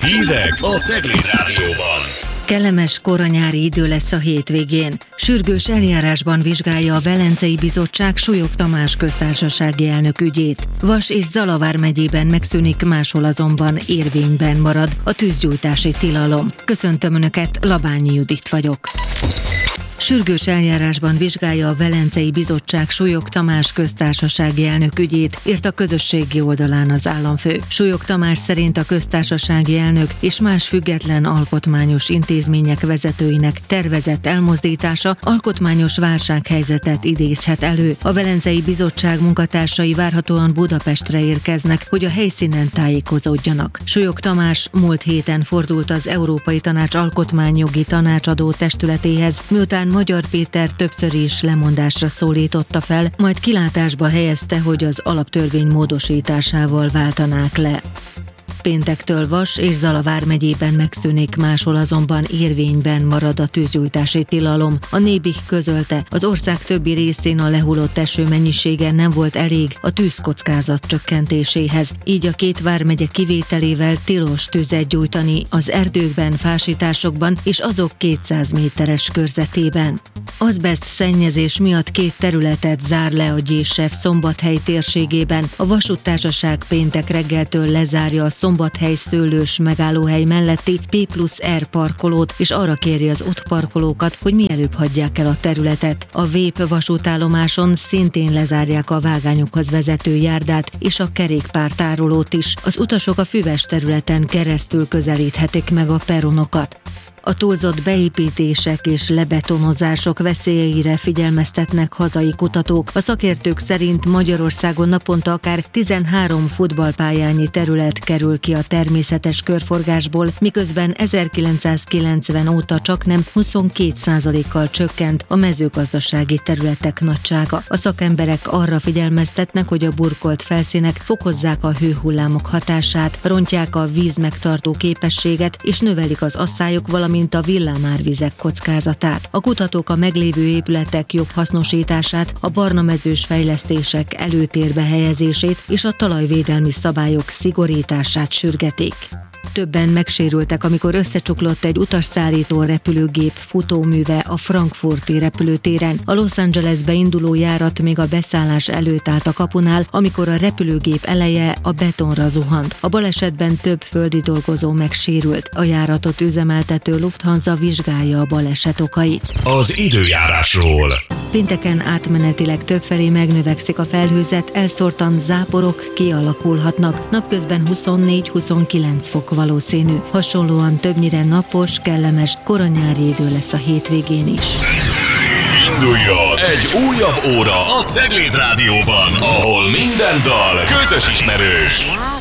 Hírek a Cegléd Rádióban. Kellemes koranyári idő lesz a hétvégén. Sürgős eljárásban vizsgálja a Velencei Bizottság Súlyog Tamás köztársasági elnök ügyét. Vas és Zala vármegyében megszűnik, máshol azonban érvényben marad a tűzgyújtási tilalom. Köszöntöm Önöket, Labányi Judit vagyok. Sürgős eljárásban vizsgálja a Velencei Bizottság Súlyog Tamás köztársasági elnök ügyét, írt a közösségi oldalán az államfő. Súlyog Tamás szerint a köztársasági elnök és más független alkotmányos intézmények vezetőinek tervezett elmozdítása alkotmányos válsághelyzetet idézhet elő. A Velencei Bizottság munkatársai várhatóan Budapestre érkeznek, hogy a helyszínen tájékozódjanak. Súlyog Tamás múlt héten fordult az Európai Tanács alkotmányjogi tanácsadó testületéhez, miután Magyar Péter többször is lemondásra szólította fel, majd kilátásba helyezte, hogy az alaptörvény módosításával váltanák le. Péntektől Vas és Zala vármegyében megszűnik, máshol azonban érvényben marad a tűzgyújtási tilalom. A Nébih közölte, az ország többi részén a lehullott eső mennyisége nem volt elég a tűzkockázat csökkentéséhez. Így a két vármegye kivételével tilos tüzet gyújtani az erdőkben, fásításokban és azok 200 méteres körzetében. Azbeszt szennyezés miatt 2 területet zár le a Gyésev Szombathely térségében. A vasúttársaság péntek reggeltől lezárja a Szombathely szőlős megállóhely melletti P+R parkolót, és arra kéri az ott parkolókat, hogy mielőbb hagyják el a területet. A Vép vasútállomáson szintén lezárják a vágányokhoz vezető járdát és a kerékpártárolót is. Az utasok a füves területen keresztül közelíthetik meg a peronokat. A túlzott beépítések és lebetonozások veszélyeire figyelmeztetnek hazai kutatók. A szakértők szerint Magyarországon naponta akár 13 futballpályányi terület kerül ki a természetes körforgásból, miközben 1990 óta csaknem 22%-kal csökkent a mezőgazdasági területek nagysága. A szakemberek arra figyelmeztetnek, hogy a burkolt felszínek fokozzák a hőhullámok hatását, rontják a víz megtartó képességet és növelik az asszályok, valamint a villámárvizek kockázatát. A kutatók a meglévő épületek jobb hasznosítását, a barnamezős fejlesztések előtérbe helyezését és a talajvédelmi szabályok szigorítását sürgetik. Többen megsérültek, amikor összecsuklott egy utasszállító repülőgép futóműve a frankfurti repülőtéren. A Los Angelesbe induló járat még a beszállás előtt állt a kapunál, amikor a repülőgép eleje a betonra zuhant. A balesetben több földi dolgozó megsérült. A járatot üzemeltető Lufthansa vizsgálja a baleset okait. Az időjárásról. Pénteken átmenetileg többfelé megnövekszik a felhőzet, elszórtan záporok kialakulhatnak. Napközben 24-29 fok valószínű. Hasonlóan többnyire napos, kellemes, koranyári idő lesz a hétvégén is. Induljon egy újabb óra a Cegléd Rádióban, ahol minden dal közös ismerős.